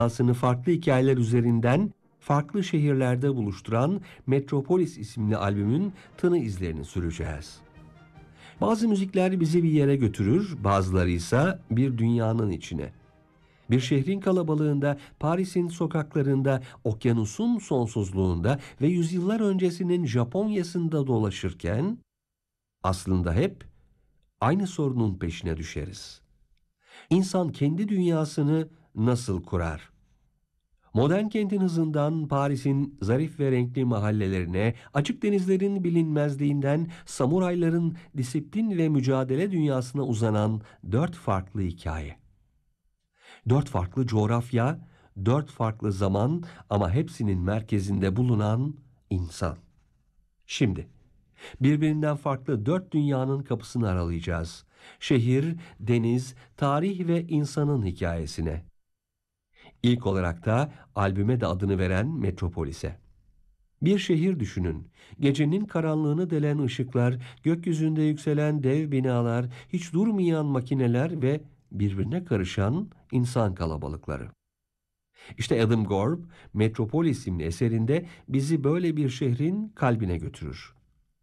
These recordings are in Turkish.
dünyasını farklı hikayeler üzerinden farklı şehirlerde buluşturan Metropolis isimli albümün tını izlerini süreceğiz. Bazı müzikler bizi bir yere götürür, bazıları ise bir dünyanın içine. Bir şehrin kalabalığında, Paris'in sokaklarında, okyanusun sonsuzluğunda ve yüzyıllar öncesinin Japonya'sında dolaşırken aslında hep aynı sorunun peşine düşeriz. İnsan kendi dünyasını nasıl kurar? Modern kentin hızından Paris'in zarif ve renkli mahallelerine, açık denizlerin bilinmezliğinden samurayların disiplin ve mücadele dünyasına uzanan dört farklı hikaye. Dört farklı coğrafya, dört farklı zaman ama hepsinin merkezinde bulunan insan. Şimdi birbirinden farklı dört dünyanın kapısını aralayacağız. Şehir, deniz, tarih ve insanın hikayesine. İlk olarak da albüme de adını veren Metropolis'e. Bir şehir düşünün. Gecenin karanlığını delen ışıklar, gökyüzünde yükselen dev binalar, hiç durmayan makineler ve birbirine karışan insan kalabalıkları. İşte Adam Gorb, Metropolis isimli eserinde bizi böyle bir şehrin kalbine götürür.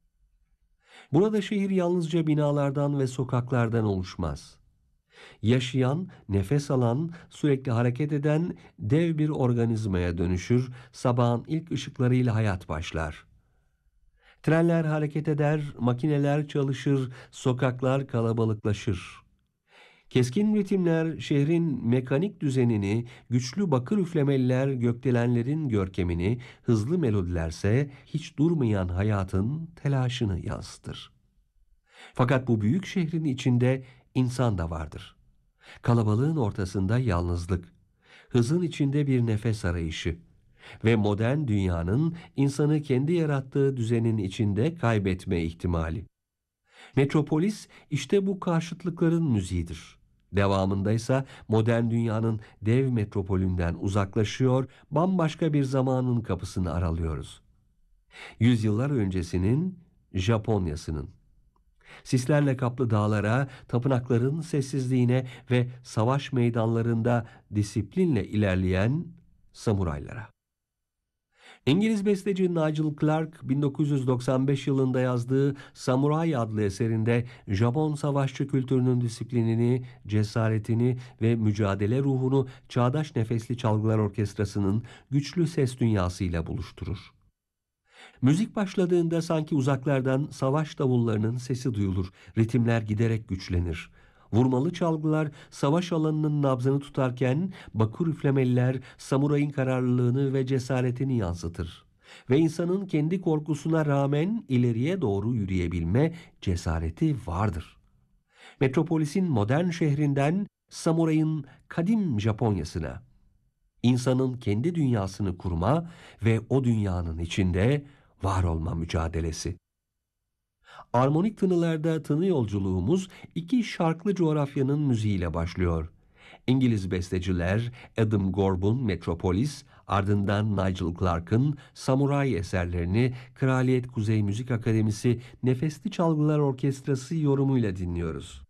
Burada şehir yalnızca binalardan ve sokaklardan oluşmaz. Yaşayan, nefes alan, sürekli hareket eden dev bir organizmaya dönüşür, sabahın ilk ışıklarıyla hayat başlar. Trenler hareket eder, makineler çalışır, sokaklar kalabalıklaşır. Keskin ritimler şehrin mekanik düzenini, güçlü bakır üflemeliler gökdelenlerin görkemini, hızlı melodilerse hiç durmayan hayatın telaşını yansıtır. Fakat bu büyük şehrin içinde insan da vardır. Kalabalığın ortasında yalnızlık, hızın içinde bir nefes arayışı ve modern dünyanın insanı kendi yarattığı düzenin içinde kaybetme ihtimali. Metropolis işte bu karşıtlıkların müziğidir. Devamındaysa modern dünyanın dev metropolünden uzaklaşıyor, bambaşka bir zamanın kapısını aralıyoruz. Yüzyıllar öncesinin Japonya'sının. Sislerle kaplı dağlara, tapınakların sessizliğine ve savaş meydanlarında disiplinle ilerleyen samuraylara. İngiliz besteci Nigel Clark 1995 yılında yazdığı Samuray adlı eserinde Japon savaşçı kültürünün disiplinini, cesaretini ve mücadele ruhunu Çağdaş Nefesli Çalgılar Orkestrası'nın güçlü ses dünyasıyla buluşturur. Müzik başladığında sanki uzaklardan savaş davullarının sesi duyulur, ritimler giderek güçlenir. Vurmalı çalgılar savaş alanının nabzını tutarken bakır üflemeliler samurayın kararlılığını ve cesaretini yansıtır. Ve insanın kendi korkusuna rağmen ileriye doğru yürüyebilme cesareti vardır. Metropolisin modern şehrinden samurayın kadim Japonya'sına, insanın kendi dünyasını kurma ve o dünyanın içinde var olma mücadelesi. Armonik tınılarda tını yolculuğumuz iki şarklı coğrafyanın müziğiyle başlıyor. İngiliz besteciler Adam Gorb'un Metropolis, ardından Nigel Clark'ın Samuray eserlerini Kraliyet Kuzey Müzik Akademisi Nefesli Çalgılar Orkestrası yorumuyla dinliyoruz.